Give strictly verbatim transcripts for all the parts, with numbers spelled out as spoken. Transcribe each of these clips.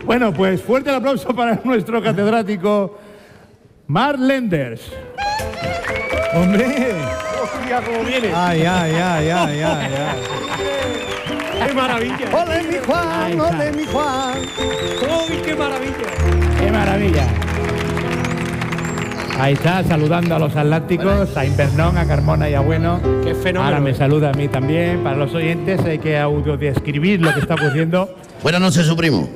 Bueno, pues fuerte el aplauso para nuestro catedrático Mark Lenders. ¡Hombre! Mira cómo viene. ¡Ay, ay, ay, ay, ay, ay! ¡Qué maravilla! ¡Ole mi Juan, ole mi Juan! ¡Uy, qué maravilla! ¡Qué maravilla! Ahí está, saludando a los atlánticos, a Invernón, a Carmona y a Bueno. ¡Qué fenómeno! Ahora me saluda a mí también. Para los oyentes hay que audiodescribir lo que está ocurriendo. Buenas noches, su primo.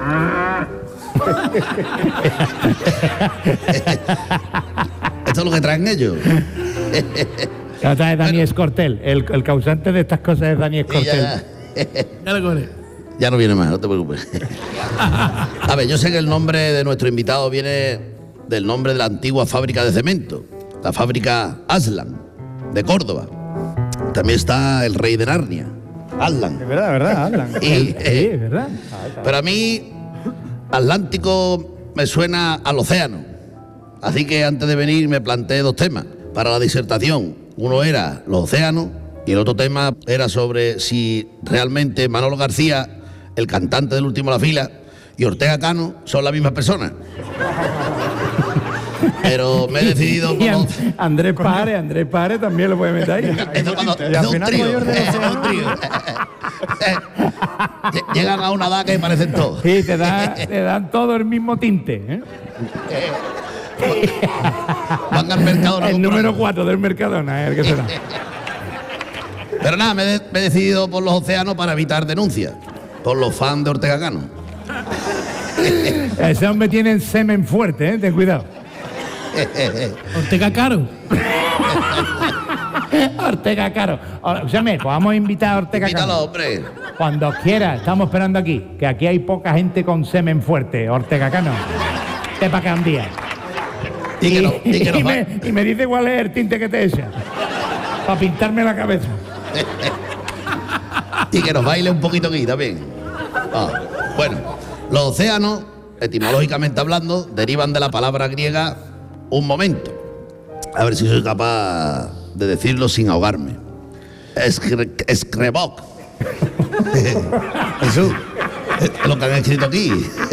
Esto es lo que traen ellos. Esta es Dani Escortel. El, el causante de estas cosas es Dani Escortel. Ya, ya no viene más, no te preocupes. A ver, yo sé que el nombre de nuestro invitado viene del nombre de la antigua fábrica de cemento, la fábrica Aslan, de Córdoba. También está el rey de Narnia, Aslan. Es verdad, es verdad, Aslan. Y, Sí, eh, es verdad. pero a mí, Atlántico me suena al océano. Así que antes de venir me planteé dos temas para la disertación. Uno era los océanos y el otro tema era sobre si realmente Manolo García, el cantante del Último de la Fila, y Ortega Cano son la misma persona. Pero me he decidido Y por los... Andrés Pare, Andrés Pare también lo puede meter ahí. Eso cuando- Y al es un final trío, mayor de es un trío. Llegan a una edad que parecen todos. Sí, te, da, te dan todo el mismo tinte. ¿eh? Van al mercado. El número cuatro del Mercadona, ¿eh? El que será. Pero nada, me, he de- me he decidido por los océanos para evitar denuncias. Por los fans de Ortega Cano. Ese hombre tiene semen fuerte, ¿eh? Ten cuidado. Ortega Caro. Ortega Caro. Escúchame, pues vamos a invitar a Ortega Invítalo, Cano. hombre. Cuando quiera, estamos esperando aquí, que aquí hay poca gente con semen fuerte, Ortega Cano. Te pa' que un día. Y que, no, y que nos y va- me, y me dice cuál es el tinte que te echa. Para pintarme la cabeza. y que nos baile un poquito aquí también. Ah, bueno, los océanos, etimológicamente hablando, derivan de la palabra griega un momento. A ver si soy capaz de decirlo sin ahogarme. Escre- Escrebok. Jesús, es lo que han escrito aquí.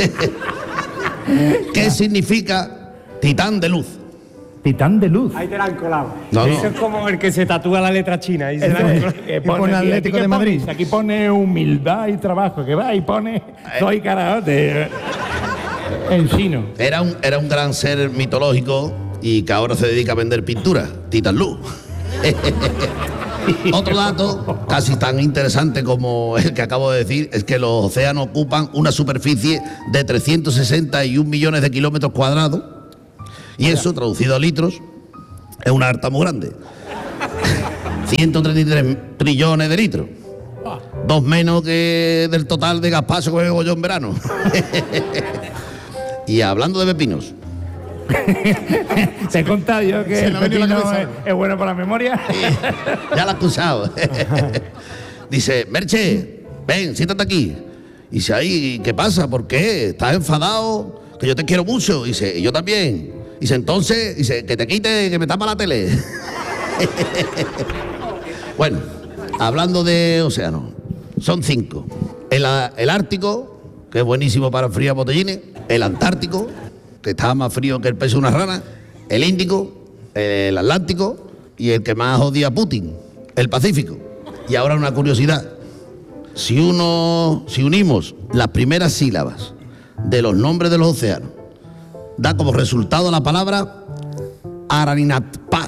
¿Qué significa titán de luz? Titán de luz. Ahí te la han colado. No, no. Eso es como el que se tatúa la letra china. Y se la Eso han es, colado. que pone aquí- Atlético aquí de que Madrid. pone- aquí pone humildad y trabajo, que va y pone soy carajote en chino. Era un, era un gran ser mitológico y que ahora se dedica a vender pintura, Titán Luz. Otro dato, casi tan interesante como el que acabo de decir, es que los océanos ocupan una superficie de trescientos sesenta y un millones de kilómetros cuadrados y eso, traducido a litros, es una harta muy grande. ciento treinta y tres trillones de litros. Dos menos que del total de gazpacho que bebo yo en verano. Y hablando de pepinos, Te he contado yo que Se el le ha venido la pepino cabeza. es, es bueno para la memoria. ya la has acusado. Dice, Merche, ven, siéntate aquí. Y dice, ay, ¿qué pasa? ¿Por qué? ¿Estás enfadado? Que yo te quiero mucho. Dice, y yo también. Dice, entonces, dice, que te quite, que me tapa la tele. Bueno, hablando de océanos, son cinco. El, el Ártico, que es buenísimo para enfriar botellines. El Antártico, que está más frío que el peso de una rana. El Índico, el Atlántico y el que más odia a Putin, el Pacífico. Y ahora una curiosidad. Si uno, si unimos las primeras sílabas de los nombres de los océanos, da como resultado la palabra Araninatpa.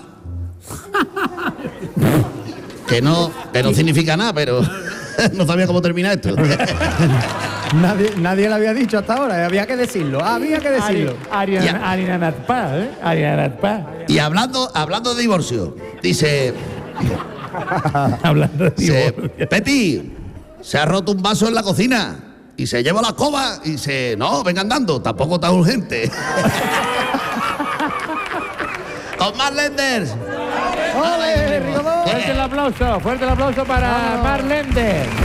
Que no, que no significa nada, pero no sabía cómo termina esto. Nadie, nadie lo había dicho hasta ahora, había que decirlo, había que decirlo. Ari- Ariana- Ya. Arinanatpa, ¿eh? Arinanatpa. Y hablando, hablando de divorcio, dice, Hablando de dice, divorcio. Peti, se ha roto un vaso en la cocina y se lleva la escoba y dice, no, venga andando, tampoco tan urgente. Con más Lenders. ¡Ole, Rigodón! Fuerte el aplauso, fuerte el aplauso para Mark Lenders.